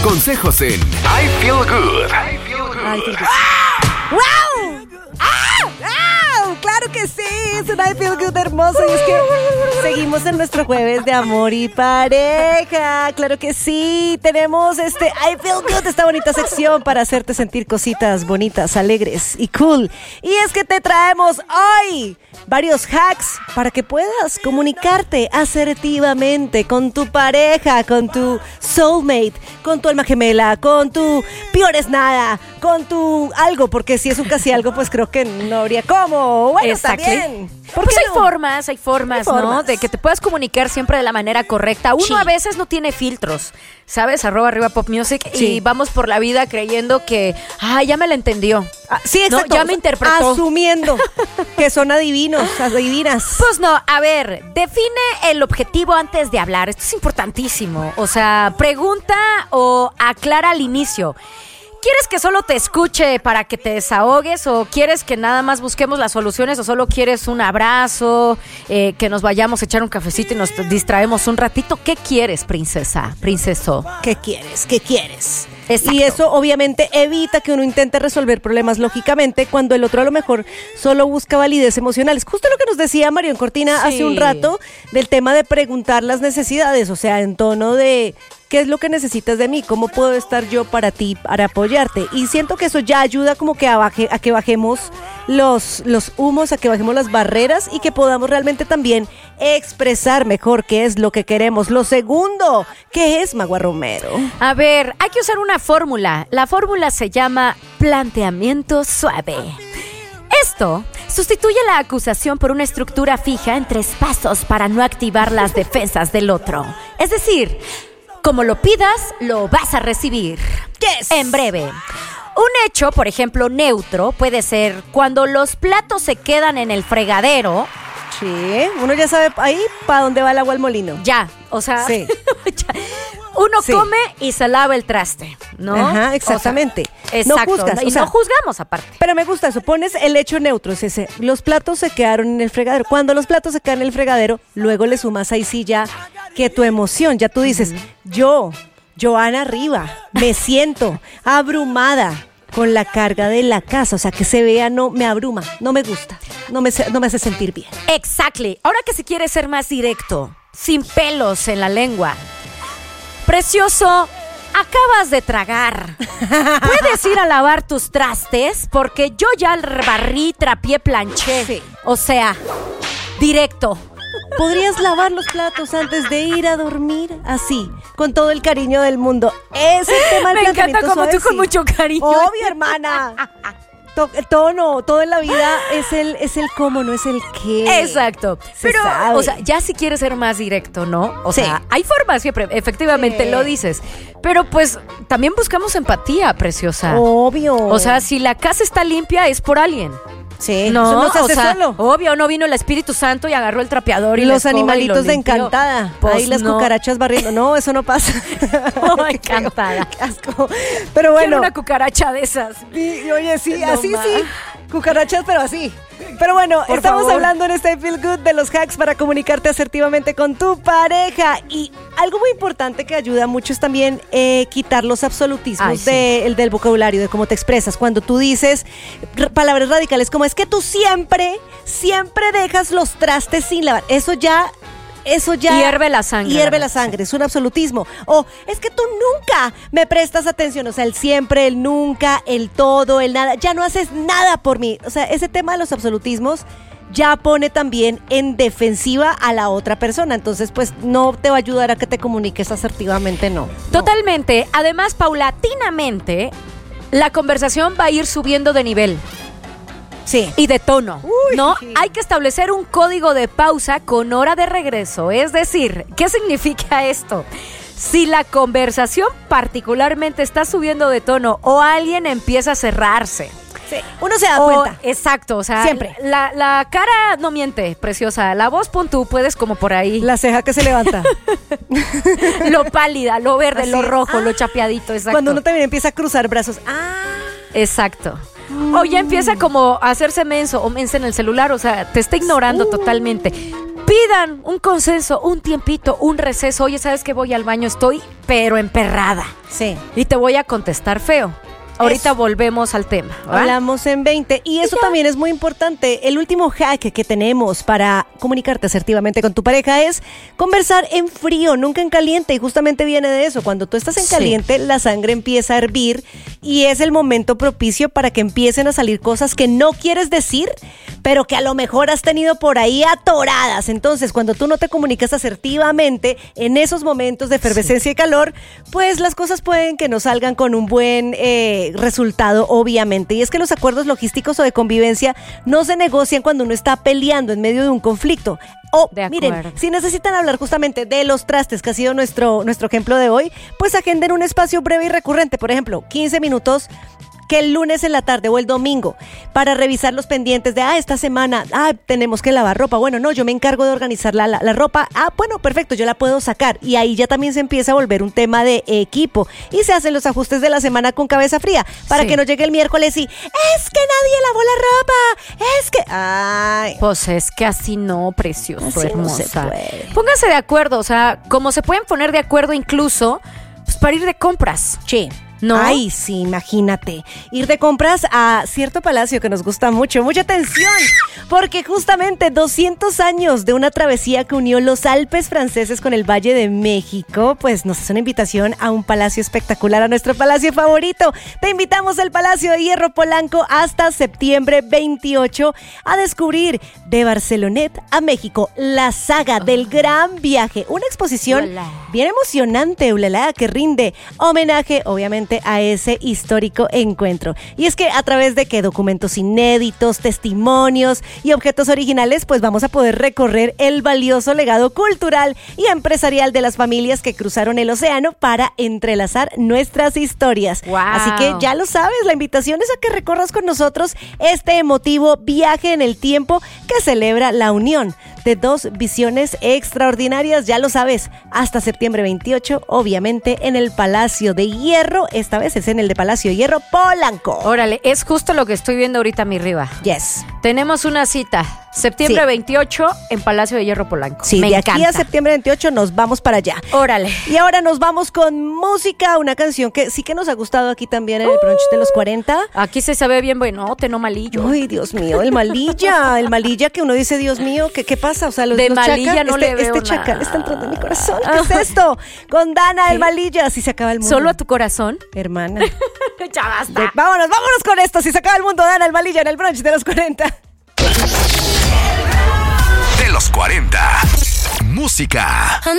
Consejos en I Feel Good. ¡Wow! ¡Ah! ¡Claro que sí! Es un I Feel Good hermoso. Y es que seguimos en nuestro jueves de amor y pareja. ¡Claro que sí! Tenemos este I Feel Good, esta bonita sección para hacerte sentir cositas bonitas, alegres y cool. Y es que te traemos hoy varios hacks para que puedas comunicarte asertivamente con tu pareja, con tu soulmate, con tu alma gemela, con tu peor es nada, con tu algo, porque si es un casi algo, pues creo que no habría cómo. Bueno, está bien. Pues hay formas, ¿no? De que te puedas comunicar siempre de la manera correcta. Uno a veces no tiene filtros, ¿sabes? @arriba Pop Music y vamos por la vida creyendo que, ya me la entendió. Sí, exacto. No, ya me interpretó. Asumiendo que son adivinas. Pues no, a ver, define el objetivo antes de hablar. Esto es importantísimo. O sea, pregunta o aclara al inicio. ¿Quieres que solo te escuche para que te desahogues o quieres que nada más busquemos las soluciones o solo quieres un abrazo, que nos vayamos a echar un cafecito y nos distraemos un ratito? ¿Qué quieres, princeso? ¿Qué quieres? Exacto. Y eso obviamente evita que uno intente resolver problemas lógicamente cuando el otro a lo mejor solo busca validez emocional. Es justo lo que nos decía Marion Cortina hace un rato del tema de preguntar las necesidades, o sea, en tono de ¿qué es lo que necesitas de mí? ¿Cómo puedo estar yo para ti, para apoyarte? Y siento que eso ya ayuda como que a que bajemos los humos, a que bajemos las barreras y que podamos realmente también expresar mejor qué es lo que queremos. Lo segundo, ¿qué es, Magua Romero? A ver, hay que usar una fórmula. La fórmula se llama planteamiento suave. Esto sustituye la acusación por una estructura fija en 3 pasos para no activar las defensas del otro. Es decir, como lo pidas, lo vas a recibir. ¿Qué es? En breve. Un hecho, por ejemplo, neutro, puede ser cuando los platos se quedan en el fregadero. Sí, uno ya sabe ahí para dónde va el agua al molino. Ya, o sea, sí. Uno come y se lava el traste, ¿no? Ajá, exactamente. O sea, exacto. No juzgas, y no juzgamos aparte. Pero me gusta eso, pones el hecho neutro, es ese. Los platos se quedaron en el fregadero. Cuando los platos se quedan en el fregadero, luego le sumas ahí sí ya que tu emoción, ya tú dices, yo, Joana Riva, me siento abrumada con la carga de la casa, o sea, que se vea, no me abruma, no me gusta, no me hace sentir bien. Exactly. Ahora que si quieres ser más directo, sin pelos en la lengua. Precioso, acabas de tragar. ¿Puedes ir a lavar tus trastes? Porque yo ya barrí, trapié, planché. Sí. O sea, directo. ¿Podrías lavar los platos antes de ir a dormir? Así, con todo el cariño del mundo. Ese tema del Me encanta planteamiento como suave, tú con sí. mucho cariño. Obvio, hermana. El tono, todo en la vida es el cómo, no es el qué. Exacto. Se Pero, sabe. o sea, ya si quieres ser más directo, ¿no? O sea, Sí. hay formas siempre, efectivamente, Sí. lo dices. Pero pues también buscamos empatía, preciosa. Obvio. O sea, si la casa está limpia es por alguien. sí, No, eso no se o hace sea, solo. obvio, no vino el Espíritu Santo y agarró el trapeador y la Los escoba animalitos y lo de limpió. Encantada. Pues ahí las no. cucarachas barriendo. No, eso no pasa. Oh, Encantada. Qué asco. Pero Quiero bueno. una cucaracha de esas. Sí, oye, sí, No así más. sí. Cucarachas, pero así. Pero bueno, Por estamos favor. hablando en este Feel Good de los hacks para comunicarte asertivamente con tu pareja. Y algo muy importante que ayuda mucho es también quitar los absolutismos Ay, sí. del vocabulario, de cómo te expresas. Cuando tú dices palabras radicales como es que tú siempre dejas los trastes sin lavar. Eso ya Hierve la sangre. Hierve la sangre, es un absolutismo. O es que tú nunca me prestas atención. O sea, el siempre, el nunca, el todo, el nada. Ya no haces nada por mí. O sea, ese tema de los absolutismos ya pone también en defensiva a la otra persona. Entonces, pues no te va a ayudar a que te comuniques asertivamente, no. Totalmente. Además, paulatinamente, la conversación va a ir subiendo de nivel. Sí. Y de tono, Uy. ¿no? Hay que establecer un código de pausa con hora de regreso. Es decir, ¿qué significa esto? Si la conversación particularmente está subiendo de tono o alguien empieza a cerrarse. Sí. Uno se da O- cuenta. Exacto, o sea, Siempre. La cara no miente, preciosa. La voz, pon tú, puedes como por ahí. La ceja que se levanta. Lo pálida, lo verde, Así. lo rojo, lo chapeadito, exacto. Cuando uno también empieza a cruzar brazos. Exacto. O ya empieza como a hacerse menso o mensa en el celular, o sea, te está ignorando totalmente. Pide pidan un consenso, un tiempito, un receso. Oye, ¿sabes qué? Voy al baño, estoy pero emperrada. Sí. Y te voy a contestar feo. Ahorita volvemos al tema, ¿va? Hablamos en 20. Y eso también es muy importante. El último hack que tenemos para comunicarte asertivamente con tu pareja es conversar en frío, nunca en caliente. Y justamente viene de eso. Cuando tú estás en caliente, la sangre empieza a hervir y es el momento propicio para que empiecen a salir cosas que no quieres decir, pero que a lo mejor has tenido por ahí atoradas. Entonces, cuando tú no te comunicas asertivamente en esos momentos de efervescencia y calor, pues las cosas pueden que no salgan con un buen resultado, obviamente. Y es que los acuerdos logísticos o de convivencia no se negocian cuando uno está peleando en medio de un conflicto. O, miren, si necesitan hablar justamente de los trastes, que ha sido nuestro ejemplo de hoy, pues agenden un espacio breve y recurrente, por ejemplo, 15 minutos que el lunes en la tarde o el domingo para revisar los pendientes de, esta semana, tenemos que lavar ropa. Bueno, no, yo me encargo de organizar la ropa. Bueno, perfecto, yo la puedo sacar. Y ahí ya también se empieza a volver un tema de equipo. Y se hacen los ajustes de la semana con cabeza fría para que no llegue el miércoles y, es que nadie lavó la ropa. Es que, pues es que así no, precioso, así hermosa. no se puede. Pónganse de acuerdo, o sea, como se pueden poner de acuerdo incluso, pues para ir de compras. Sí. ¿No? Ay, sí, imagínate. Ir de compras a cierto palacio que nos gusta mucho. Mucha atención, porque justamente 200 años de una travesía que unió los Alpes franceses con el Valle de México, pues nos hace una invitación a un palacio espectacular, a nuestro palacio favorito. Te invitamos al Palacio de Hierro Polanco hasta septiembre 28 a descubrir de Barcelonet a México la saga del gran viaje. Una exposición bien emocionante, que rinde homenaje, obviamente, a ese histórico encuentro. Y es que a través de documentos inéditos, testimonios y objetos originales, pues vamos a poder recorrer el valioso legado cultural y empresarial de las familias que cruzaron el océano para entrelazar nuestras historias. Wow. Así que ya lo sabes, la invitación es a que recorras con nosotros este emotivo viaje en el tiempo que celebra la unión de dos visiones extraordinarias, ya lo sabes, hasta septiembre 28, obviamente en el Palacio de Hierro. Esta vez es en el de Palacio de Hierro Polanco. Órale, es justo lo que estoy viendo ahorita, mi Riva. Yes. Tenemos una cita, septiembre 28 en Palacio de Hierro Polanco. Sí, de aquí a septiembre 28 nos vamos para allá. Órale. Y ahora nos vamos con música, una canción que sí que nos ha gustado aquí también en el brunch de los 40. Aquí se sabe bien buenote, no malillo. Ay, Dios mío, el malilla que uno dice, Dios mío, ¿qué pasa? O sea, los malilla chacal, no le veo chacal nada. está entrando en mi corazón. ¿Qué es esto? Con Dana, el malilla, si se acaba el mundo. ¿Solo a tu corazón? Hermana. Ya basta. Vámonos con esto, si se acaba el mundo, Dana, el malilla en el brunch de los 40. De los 40. Música.